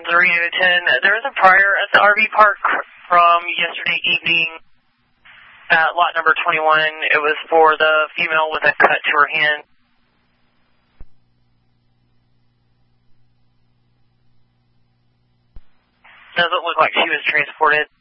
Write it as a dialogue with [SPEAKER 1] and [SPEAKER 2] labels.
[SPEAKER 1] 3 out of 10. There was a prior at the RV park from yesterday evening at lot number 21. It was for the female with a cut to her hand. Doesn't look like she was transported.